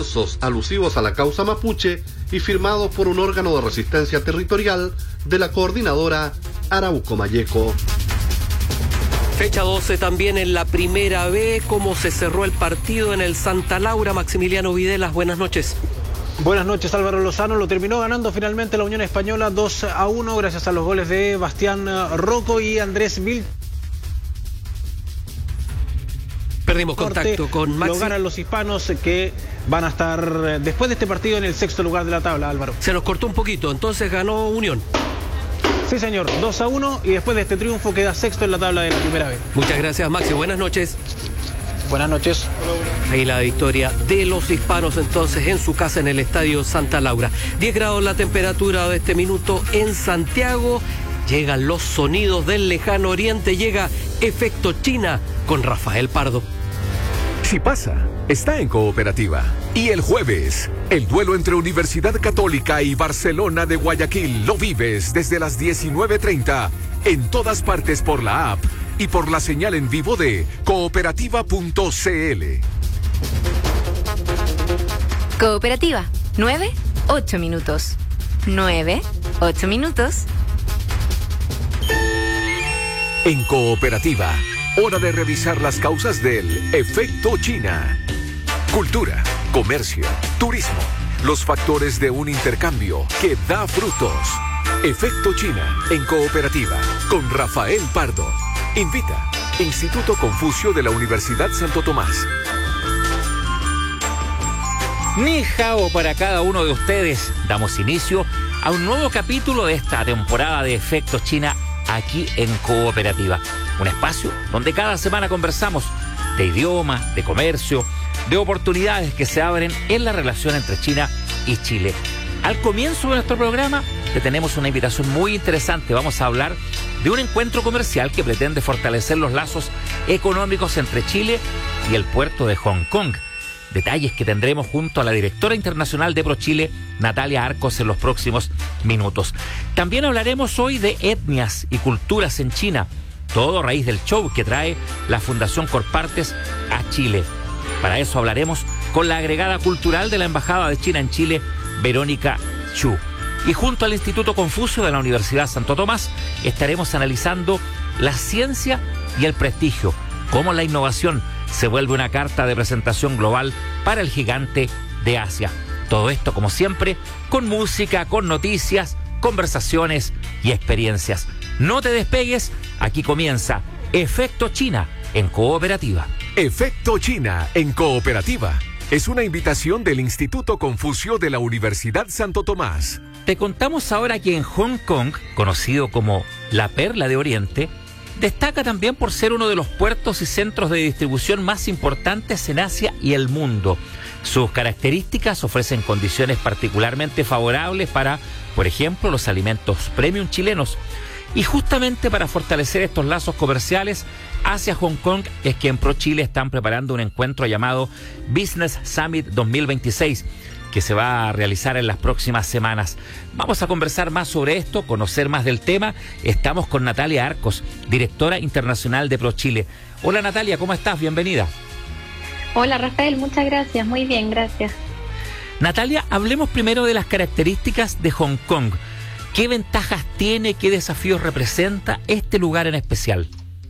versos alusivos a la causa mapuche y firmados por un órgano de resistencia territorial de la coordinadora Arauco-Mayeco. Fecha 12 también en la Primera B. ¿Cómo se cerró el partido en el Santa Laura? Maximiliano Videlas, buenas noches. Buenas noches, Álvaro Lozano. Lo terminó ganando finalmente la Unión Española 2-1 gracias a los goles de Bastián Rocco y Andrés Mil. Perdimos contacto con Maxi. Lo ganan los hispanos que van a estar después de este partido en el sexto lugar de la tabla, Álvaro. Se nos cortó un poquito, entonces ganó Unión. Sí, señor, 2-1 y después de este triunfo queda sexto en la tabla de la Primera B. Muchas gracias, Maxi. Buenas noches. Buenas noches. Ahí la victoria de los hispanos entonces en su casa en el Estadio Santa Laura. 10 grados la temperatura de este minuto en Santiago. Llegan los sonidos del lejano oriente. Llega Efecto China con Rafael Pardo. Si pasa, está en Cooperativa. Y el jueves, el duelo entre Universidad Católica y Barcelona de Guayaquil lo vives desde las 19:30 en todas partes por la app y por la señal en vivo de cooperativa.cl. Cooperativa, 9-8 minutos. 9-8 minutos. En Cooperativa, hora de revisar las causas del efecto China. Cultura, comercio, turismo, los factores de un intercambio que da frutos. Efecto China en Cooperativa con Rafael Pardo. Invita Instituto Confucio de la Universidad Santo Tomás. Ni hao para cada uno de ustedes. Damos inicio a un nuevo capítulo de esta temporada de Efecto China aquí en Cooperativa. Un espacio donde cada semana conversamos de idioma, de comercio, de oportunidades que se abren en la relación entre China y Chile. Al comienzo de nuestro programa te tenemos una invitación muy interesante. Vamos a hablar de un encuentro comercial que pretende fortalecer los lazos económicos entre Chile y el puerto de Hong Kong. Detalles que tendremos junto a la directora internacional de ProChile, Natalia Arcos, en los próximos minutos. También hablaremos hoy de etnias y culturas en China, todo a raíz del show que trae la Fundación Corpartes a Chile. Para eso hablaremos con la agregada cultural de la Embajada de China en Chile, Verónica Chu. Y junto al Instituto Confucio de la Universidad Santo Tomás estaremos analizando la ciencia y el prestigio, cómo la innovación se vuelve una carta de presentación global para el gigante de Asia. Todo esto, como siempre, con música, con noticias, conversaciones y experiencias. No te despegues, aquí comienza Efecto China en Cooperativa. Efecto China en Cooperativa es una invitación del Instituto Confucio de la Universidad Santo Tomás. Te contamos ahora que en Hong Kong, conocido como la Perla de Oriente, destaca también por ser uno de los puertos y centros de distribución más importantes en Asia y el mundo. Sus características ofrecen condiciones particularmente favorables para, por ejemplo, los alimentos premium chilenos. Y justamente para fortalecer estos lazos comerciales hacia Hong Kong es que en ProChile están preparando un encuentro llamado Business Summit 2026, que se va a realizar en las próximas semanas. Vamos a conversar más sobre esto, conocer más del tema. Estamos con Natalia Arcos, directora internacional de ProChile. Hola Natalia, ¿cómo estás? Bienvenida. Hola Rafael, muchas gracias. Muy bien, gracias. Natalia, hablemos primero de las características de Hong Kong. ¿Qué ventajas tiene, qué desafíos representa este lugar en especial?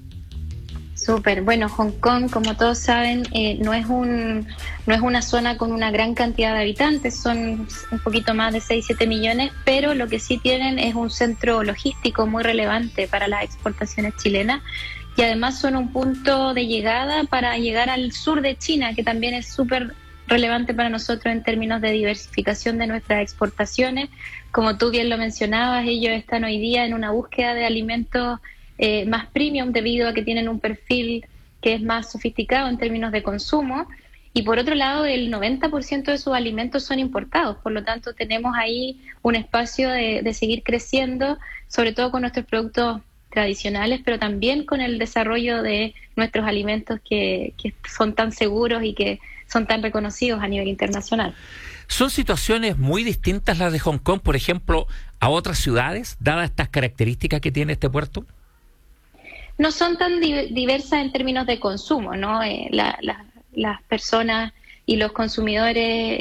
Súper. Bueno, Hong Kong, como todos saben, no es una zona con una gran cantidad de habitantes, son un poquito más de 6-7 millones, pero lo que sí tienen es un centro logístico muy relevante para las exportaciones chilenas y además son un punto de llegada para llegar al sur de China, que también es súper relevante para nosotros en términos de diversificación de nuestras exportaciones. Como tú bien lo mencionabas, ellos están hoy día en una búsqueda de alimentos más premium debido a que tienen un perfil que es más sofisticado en términos de consumo y por otro lado el 90% de sus alimentos son importados, por lo tanto tenemos ahí un espacio de seguir creciendo, sobre todo con nuestros productos tradicionales, pero también con el desarrollo de nuestros alimentos que son tan seguros y que son tan reconocidos a nivel internacional. ¿Son situaciones muy distintas las de Hong Kong, por ejemplo, a otras ciudades, dadas estas características que tiene este puerto? No son tan diversas en términos de consumo, ¿no? Las personas y los consumidores